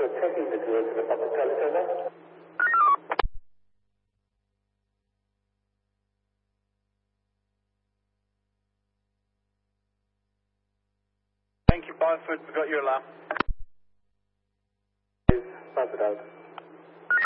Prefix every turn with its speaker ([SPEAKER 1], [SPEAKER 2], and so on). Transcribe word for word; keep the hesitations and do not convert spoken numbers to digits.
[SPEAKER 1] We're taking the tour to the public telephone.
[SPEAKER 2] Thank you, Byford. We've got your alarm.
[SPEAKER 1] Pass it out.